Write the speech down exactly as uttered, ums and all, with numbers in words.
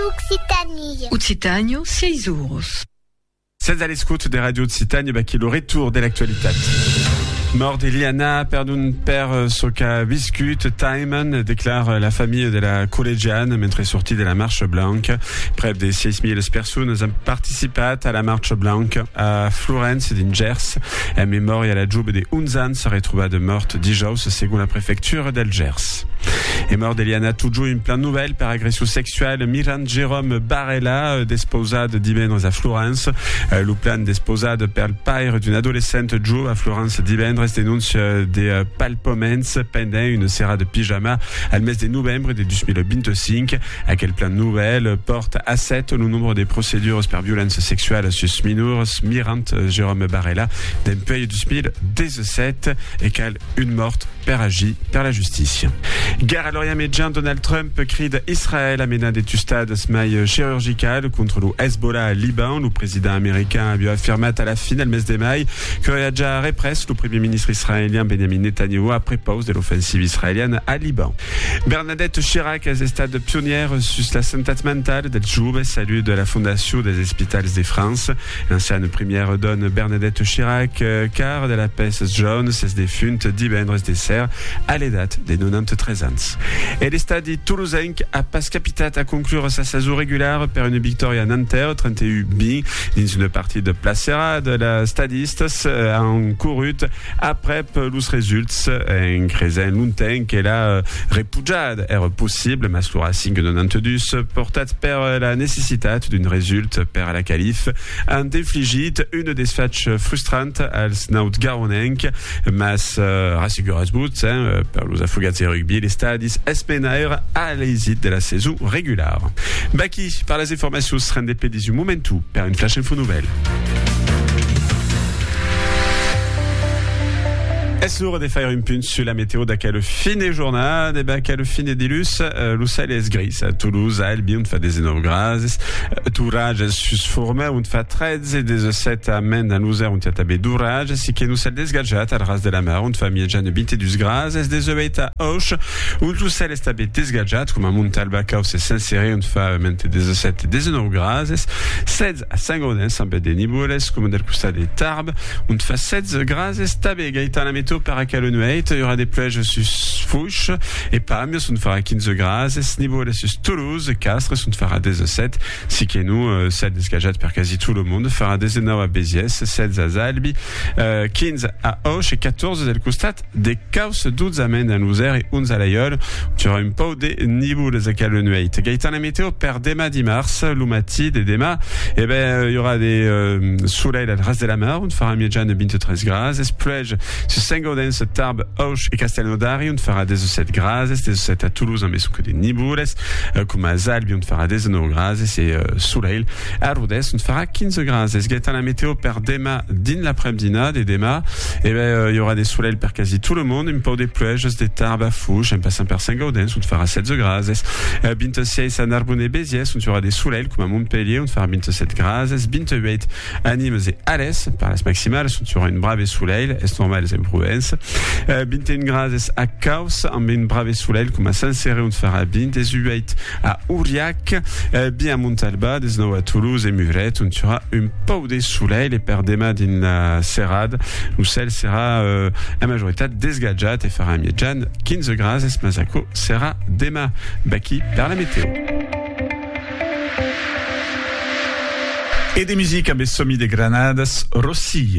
Occitanie. Occitanie, seis euros. C'est à l'escoute des radios de Citanie, bah, qui est le retour de l'actualité. Mort d'Eliana, per d'un père soca viscut, Timon, déclare la famille de la collégienne, mentre est sortie de la marche blanche. Près de six mille personnes ont participé à la marche blanche à Florence in Gers. La mémoire à la giube de onze ans serait trouvée de morte dijous, selon la préfecture d'Algers. Est mort d'Eliana toujours une pleine nouvelle par agression sexuelle. Miran Jérôme Barella, desposade divendres à Florence. Le plan desposade per le père d'une adolescente giù à Florence divendres dénonce des palpoments pendant une serra de pyjama al mes de novembre de deux mille vingt-cinq. À quel plan nouvelle porte à sept le nombre des procédures per violence sexuelle sus minors. Mirant Jérôme Barella d'un pays deux mille dix-sept et qu'elle une morte per agi per la justice. Guerre à l'Orient Médian, Donald Trump crie d'Israël amena des tustades smailles chirurgicales contre le Hezbollah à Liban. Le président américain a affirmé à la fin, le mes de mai, qu'il y a déjà répresse le premier ministre israélien Benjamin Netanyahu après pause de l'offensive israélienne à Liban. Bernadette Chirac est stade pionnière sur la santé mentale del Joube, salut de la Fondation des Hospitals de France. L'ancienne première donne Bernadette Chirac, car de la peste jaune, c'est défunte divendres dessert à la date des quatre-vingt-treize ans. Et le stade toulousain a pas capitat à conclure sa saison régulière per une victoire à Nanterre, trente et un buts dans une partie de placera de la stadiste en courut après plus résults en crésin longtemps que la repugiade est possible, mais le Racing quatre-vingt-douze portat per la nécessité d'une résulte per la qualif en défligit une desfatch frustrante al Snaut Garonenc, mas rassigurez vous per los afogats et rugby les stadis espenaire à l'hésite de la saison régulière. Baki, par les informations, se rendent des du momentu per une flash info nouvelle. Est-ce l'heure de faire une punte sur la météo d'à quelle fine journée, de quelle fine dilus, le ciel est gris. À Toulouse, à Albi, on fait des énormes grâces. Tourage, sus forme, on fait treize et dix-sept à Mende, à Louzer, on fait tabé d'ourage. Si que nous sommes desgageat, à la race de la mer, on fait miejane vingt-deux grâces. Est des œufs à Auch, où tout ciel est tabé desgageat, comme un montalbacao, c'est sincéré, on fait mente dix-sept et dix-neuf grâces. seize à Saint-Gaudens, en bête des Niboules, comme del Costa des Tarbes, on fait sept grâces, tabé, gaïtan la météo. Par à Calonouet, il y aura des plages sur Fouche et Pamiers, on fera quinze grâces, ce niveau là sur Toulouse, Castres, on fera dix-sept, si que nous, sept descajat per quasi tout le monde, fera dix-neuf à Béziers, sept à Zalbi, euh, quinze à Auch et quatorze del Costat, des Caus, douze à Mende, à Louzer et onze à l'Aïeul, tu auras une pau des niveaux à Calonouet. Gaëtan la météo per Dema dimanche, Lumati, des Dema, et ben, il y aura des, euh, soleil à la race de la mer, on fera miejane vingt-treize grâces, plage sur Saint-Gaudens, Tarbes, Auch et Castelnaudary, on fera dix-sept grâces, dix-sept à Toulouse, en mesure que des Niboules, euh, comme à Zalbi, on fera dix-neuf grâces, et euh, soleil à Rodez, on fera quinze grâces. Gaëtan la météo per Dema, din l'après-midi, des Dema, et ben, euh, il y aura des soleils per quasi tout le monde, une pau des plages, des Tarbes à Fouche, un passant per Saint-Gaudens, on fera sept grâces. Euh, vingt-six à Narbonne et Béziers, on fera des soleils, comme à Montpellier, on fera vingt-sept grâces. vingt-huit à Nîmes et Alès, par la maximale, on aura une brave soleil, est normal, c'est Provence. Euh, vingt-et-un grâces à Caus, en une brave soleil, comme à Saint-Céré, on fera vingt-huit à Aurillac, euh, bien à Montalba, dix-neuf à Toulouse et Muret, on aura une pau des soleil, et per Dema din la Serrade, où celle sera, euh, la majorité desgadjat et fera miedjan, quinze grâces, Mazako sera Dema. Baki, per la météo. Et des musiques avec Sommi de Granadas, Rossi.